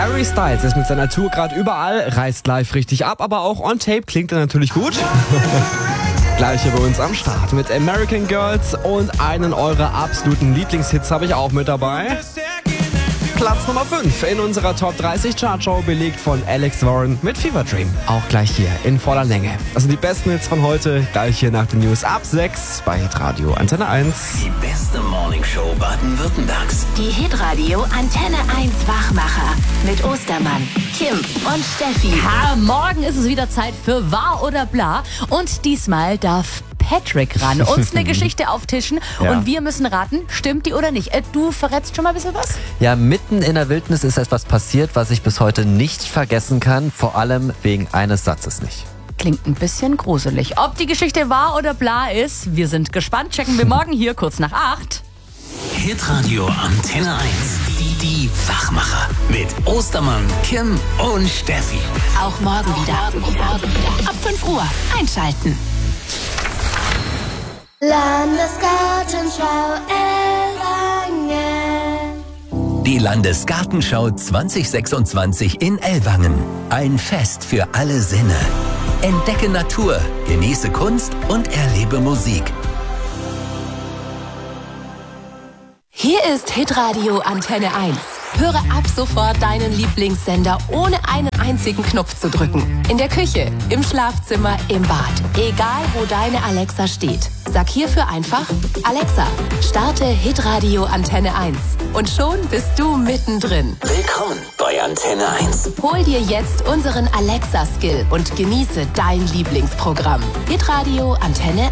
Harry Styles ist mit seiner Tour gerade überall, reißt live richtig ab, aber auch on Tape klingt er natürlich gut. Gleiche bei uns am Start mit American Girls und einen eurer absoluten Lieblingshits habe ich auch mit dabei. Platz Nummer 5 in unserer Top 30 Chartshow belegt von Alex Warren mit Fever Dream. Auch gleich hier in voller Länge. Das sind die besten Hits von heute, gleich hier nach den News ab 6 bei Hitradio Antenne 1. Die beste Morningshow Baden-Württembergs. Die Hitradio Antenne 1 Wachmacher mit Ostermann, Kim und Steffi. Ja, morgen ist es wieder Zeit für Wahr oder Bla. Und diesmal darf Patrick ran, uns eine Geschichte auftischen und wir müssen raten, stimmt die oder nicht. Du verrätst schon mal ein bisschen was? Ja, mitten in der Wildnis ist etwas passiert, was ich bis heute nicht vergessen kann, vor allem wegen eines Satzes nicht. Klingt ein bisschen gruselig. Ob die Geschichte wahr oder bla ist, wir sind gespannt. Checken wir morgen hier kurz nach 8. Hitradio Antenne 1. Die Wachmacher mit Ostermann, Kim und Steffi. Auch morgen wieder. Ab 5 Uhr einschalten. Landesgartenschau Ellwangen. Die Landesgartenschau 2026 in Ellwangen. Ein Fest für alle Sinne. Entdecke Natur, genieße Kunst und erlebe Musik. Hier ist Hitradio Antenne 1. Höre ab sofort deinen Lieblingssender, ohne einen einzigen Knopf zu drücken. In der Küche, im Schlafzimmer, im Bad. Egal, wo deine Alexa steht. Sag hierfür einfach, Alexa, starte Hitradio Antenne 1. Und schon bist du mittendrin. Willkommen bei Antenne 1. Hol dir jetzt unseren Alexa-Skill und genieße dein Lieblingsprogramm. Hitradio Antenne 1.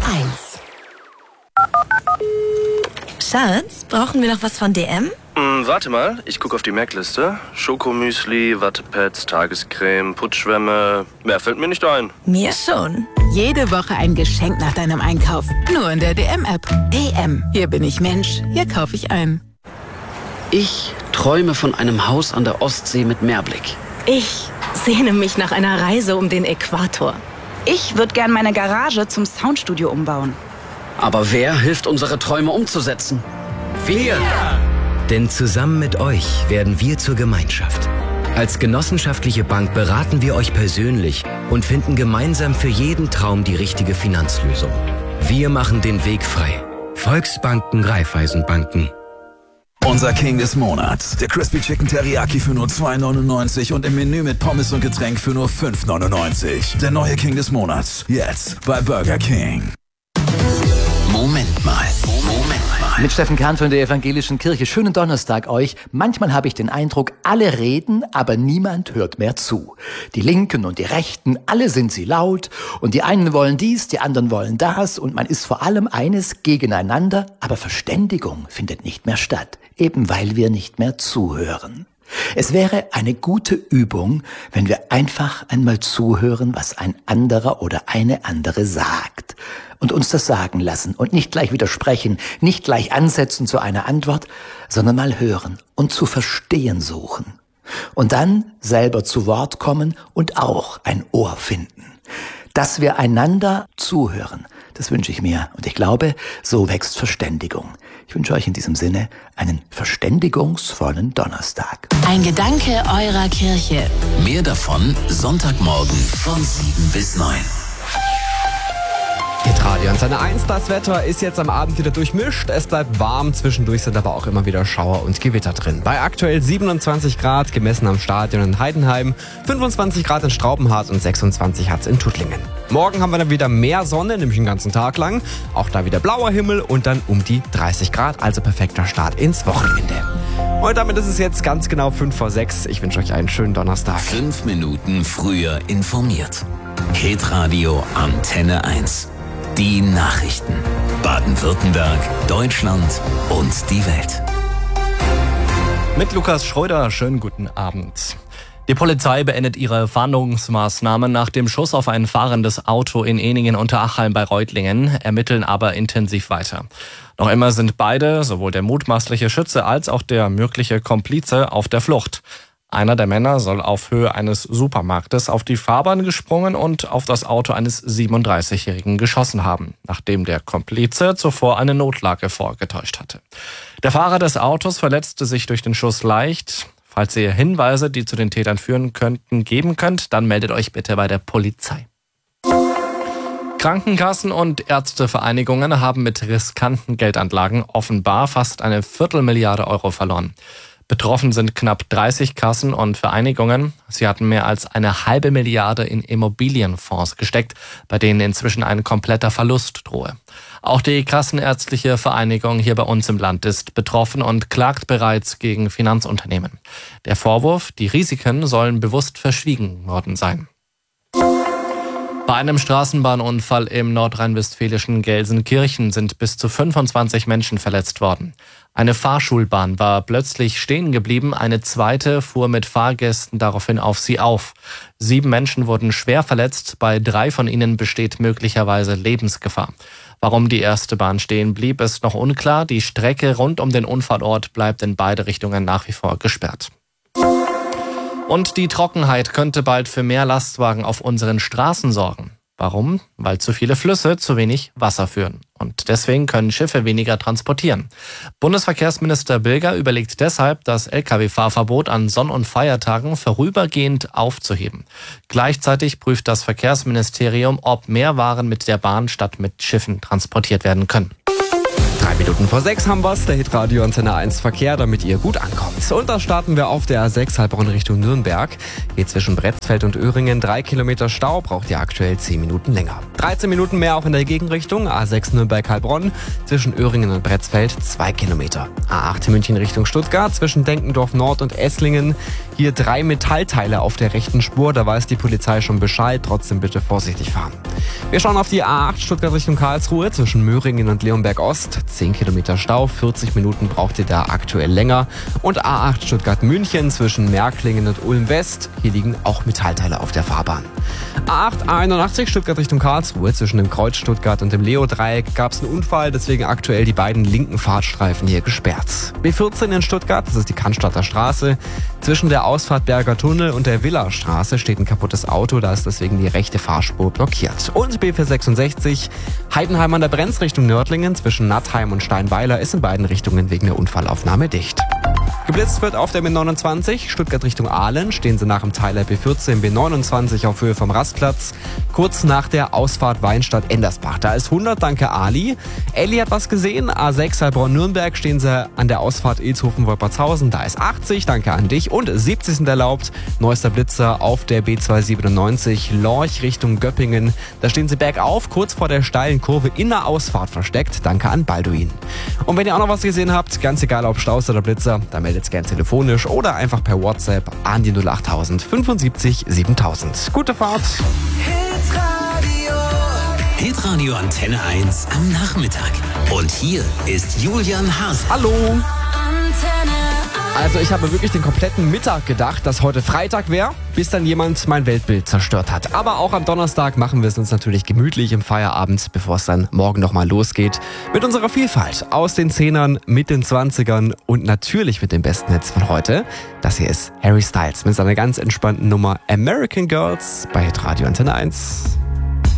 Schatz, brauchen wir noch was von DM? Warte mal, ich gucke auf die Merkliste. Schokomüsli, Wattepads, Tagescreme, Putzschwämme. Mehr fällt mir nicht ein. Mir schon. Jede Woche ein Geschenk nach deinem Einkauf. Nur in der DM-App. DM. Hier bin ich Mensch. Hier kaufe ich ein. Ich träume von einem Haus an der Ostsee mit Meerblick. Ich sehne mich nach einer Reise um den Äquator. Ich würde gern meine Garage zum Soundstudio umbauen. Aber wer hilft, unsere Träume umzusetzen? Wir! Denn zusammen mit euch werden wir zur Gemeinschaft. Als genossenschaftliche Bank beraten wir euch persönlich und finden gemeinsam für jeden Traum die richtige Finanzlösung. Wir machen den Weg frei. Volksbanken, Raiffeisenbanken. Unser King des Monats. Der Crispy Chicken Teriyaki für nur 2,99 und im Menü mit Pommes und Getränk für nur 5,99. Der neue King des Monats. Jetzt bei Burger King. Moment mal. Mit Steffen Kahn von der Evangelischen Kirche. Schönen Donnerstag euch. Manchmal habe ich den Eindruck, alle reden, aber niemand hört mehr zu. Die Linken und die Rechten, alle sind sie laut und die einen wollen dies, die anderen wollen das und man ist vor allem eines gegeneinander, aber Verständigung findet nicht mehr statt, eben weil wir nicht mehr zuhören. Es wäre eine gute Übung, wenn wir einfach einmal zuhören, was ein anderer oder eine andere sagt und uns das sagen lassen und nicht gleich widersprechen, nicht gleich ansetzen zu einer Antwort, sondern mal hören und zu verstehen suchen. Und dann selber zu Wort kommen und auch ein Ohr finden. Dass wir einander zuhören, das wünsche ich mir. Und ich glaube, so wächst Verständigung. Ich wünsche euch in diesem Sinne einen verständigungsvollen Donnerstag. Ein Gedanke eurer Kirche. Mehr davon Sonntagmorgen von 7 bis 9. Hitradio Antenne 1, das Wetter ist jetzt am Abend wieder durchmischt. Es bleibt warm, zwischendurch sind aber auch immer wieder Schauer und Gewitter drin. Bei aktuell 27 Grad, gemessen am Stadion in Heidenheim, 25 Grad in Straubenhardt und 26 hat's in Tuttlingen. Morgen haben wir dann wieder mehr Sonne, nämlich den ganzen Tag lang. Auch da wieder blauer Himmel und dann um die 30 Grad, also perfekter Start ins Wochenende. Und damit ist es jetzt ganz genau 5 vor 6. Ich wünsche euch einen schönen Donnerstag. 5 Minuten früher informiert. Hitradio Antenne 1. Die Nachrichten. Baden-Württemberg, Deutschland und die Welt. Mit Lukas Schröder, schönen guten Abend. Die Polizei beendet ihre Fahndungsmaßnahmen nach dem Schuss auf ein fahrendes Auto in Ehningen-Unterachheim bei Reutlingen, ermitteln aber intensiv weiter. Noch immer sind beide, sowohl der mutmaßliche Schütze als auch der mögliche Komplize, auf der Flucht. Einer der Männer soll auf Höhe eines Supermarktes auf die Fahrbahn gesprungen und auf das Auto eines 37-Jährigen geschossen haben, nachdem der Komplize zuvor eine Notlage vorgetäuscht hatte. Der Fahrer des Autos verletzte sich durch den Schuss leicht. Falls ihr Hinweise, die zu den Tätern führen könnten, geben könnt, dann meldet euch bitte bei der Polizei. Krankenkassen und Ärztevereinigungen haben mit riskanten Geldanlagen offenbar fast 250 Milliarden Euro verloren. Betroffen sind knapp 30 Kassen und Vereinigungen. Sie hatten mehr als 1,5 Milliarde in Immobilienfonds gesteckt, bei denen inzwischen ein kompletter Verlust drohe. Auch die Kassenärztliche Vereinigung hier bei uns im Land ist betroffen und klagt bereits gegen Finanzunternehmen. Der Vorwurf, die Risiken sollen bewusst verschwiegen worden sein. Bei einem Straßenbahnunfall im nordrhein-westfälischen Gelsenkirchen sind bis zu 25 Menschen verletzt worden. Eine Fahrschulbahn war plötzlich stehen geblieben, eine zweite fuhr mit Fahrgästen daraufhin auf sie auf. 7 Menschen wurden schwer verletzt, bei 3 von ihnen besteht möglicherweise Lebensgefahr. Warum die erste Bahn stehen blieb, ist noch unklar. Die Strecke rund um den Unfallort bleibt in beide Richtungen nach wie vor gesperrt. Und die Trockenheit könnte bald für mehr Lastwagen auf unseren Straßen sorgen. Warum? Weil zu viele Flüsse zu wenig Wasser führen. Und deswegen können Schiffe weniger transportieren. Bundesverkehrsminister Bilger überlegt deshalb, das Lkw-Fahrverbot an Sonn- und Feiertagen vorübergehend aufzuheben. Gleichzeitig prüft das Verkehrsministerium, ob mehr Waren mit der Bahn statt mit Schiffen transportiert werden können. 3 Minuten vor 6 haben wir's, der Hitradio Antenne 1 Verkehr, damit ihr gut ankommt. Und da starten wir auf der A6 Heilbronn Richtung Nürnberg. Geht zwischen Bretzfeld und Öhringen 3 Kilometer Stau, braucht ihr aktuell 10 Minuten länger. 13 Minuten mehr auch in der Gegenrichtung, A6 Nürnberg-Heilbronn, zwischen Öhringen und Bretzfeld 2 Kilometer. A8 München Richtung Stuttgart, zwischen Denkendorf Nord und Esslingen. Hier 3 Metallteile auf der rechten Spur, da weiß die Polizei schon Bescheid, trotzdem bitte vorsichtig fahren. Wir schauen auf die A8 Stuttgart Richtung Karlsruhe, zwischen Möhringen und Leonberg Ost. 10 Kilometer Stau, 40 Minuten braucht ihr da aktuell länger. Und A8 Stuttgart-München zwischen Märklingen und Ulm-West. Hier liegen auch Metallteile auf der Fahrbahn. A8 A81 Stuttgart Richtung Karlsruhe. Zwischen dem Kreuz Stuttgart und dem Leo-Dreieck gab es einen Unfall, deswegen aktuell die beiden linken Fahrstreifen hier gesperrt. B14 in Stuttgart, das ist die Cannstatter Straße. Zwischen der Ausfahrt Berger Tunnel und der Villa-Straße steht ein kaputtes Auto, da ist deswegen die rechte Fahrspur blockiert. Und B466 Heidenheim an der Brenz Richtung Nördlingen zwischen Nattheim und Steinweiler ist in beiden Richtungen wegen der Unfallaufnahme dicht. Geblitzt wird auf der B29, Stuttgart Richtung Aalen, stehen sie nach dem Teiler B14, B29 auf Höhe vom Rastplatz, kurz nach der Ausfahrt Weinstadt-Endersbach. Da ist 100, danke Ali. Elli hat was gesehen, A6 Heilbronn-Nürnberg stehen sie an der Ausfahrt Ilshofen-Wolpertshausen, da ist 80, danke an dich. Und 70 sind erlaubt, neuester Blitzer auf der B297 Lorch Richtung Göppingen. Da stehen sie bergauf, kurz vor der steilen Kurve in der Ausfahrt versteckt, danke an Balduin. Und wenn ihr auch noch was gesehen habt, ganz egal ob Staus oder Blitzer, dann meldet gern telefonisch oder einfach per WhatsApp an die 08000 75 7000. Gute Fahrt! Hitradio Antenne 1 am Nachmittag. Und hier ist Julian Haas. Hallo! Also ich habe wirklich den kompletten Mittag gedacht, dass heute Freitag wäre, bis dann jemand mein Weltbild zerstört hat. Aber auch am Donnerstag machen wir es uns natürlich gemütlich im Feierabend, bevor es dann morgen nochmal losgeht. Mit unserer Vielfalt aus den 10ern, mit den 20ern und natürlich mit dem besten Hits von heute. Das hier ist Harry Styles mit seiner ganz entspannten Nummer American Girls bei Hitradio Antenne 1.